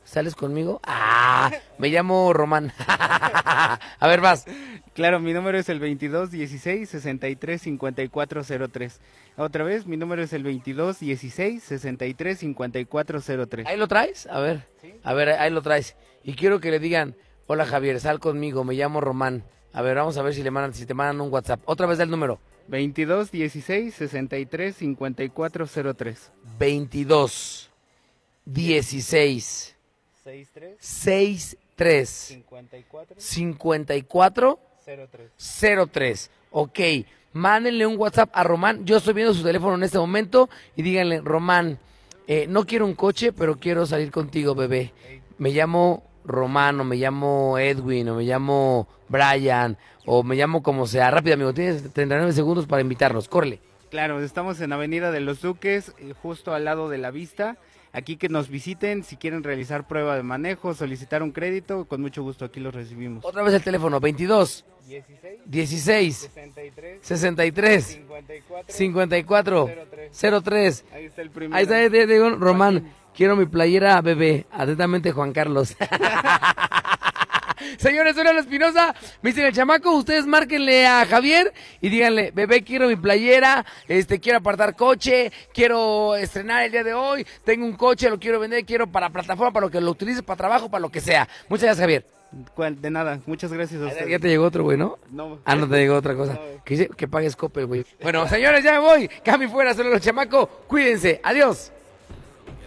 ¿Sales conmigo? Ah, me llamo Román. A ver, vas. Claro, mi número es el 2216-635403. Otra vez, mi número es el 2216-635403. ¿Ahí lo traes? A ver. Sí. A ver, ahí lo traes. Y quiero que le digan, hola Javier, sal conmigo, me llamo Román. A ver, vamos a ver si te mandan un WhatsApp. Otra vez el número. 2216-635403. 22 16 63 54 03. Ok, mándenle un WhatsApp a Román. Yo estoy viendo su teléfono en este momento y díganle, Román, no quiero un coche, pero quiero salir contigo, bebé. Me llamo Román, o me llamo Edwin, o me llamo Brian, o me llamo como sea. Rápido, amigo, tienes 39 segundos para invitarnos. Córrele. Claro, estamos en Avenida de los Duques, justo al lado de la Vista. Aquí que nos visiten, si quieren realizar prueba de manejo, solicitar un crédito, con mucho gusto aquí los recibimos. Otra vez el teléfono, 22 16 63 54 03. Ahí está el primero. Ahí está, digo, Román, quiero mi playera, bebé. Atentamente, Juan Carlos. Señores, soy Lalo Espinosa, me dicen el chamaco, ustedes márquenle a Javier y díganle, bebé, quiero mi playera, quiero apartar coche, quiero estrenar el día de hoy, tengo un coche, lo quiero vender, quiero para plataforma, para lo que lo utilice, para trabajo, para lo que sea. Muchas gracias, Javier. De nada, muchas gracias a ustedes. Ya te llegó otro, güey, ¿no? No. Ah, no te llegó otra cosa. No. Que pagues Coppel, güey. Bueno, señores, ya me voy. Cami fuera, solo los chamacos. Cuídense. Adiós.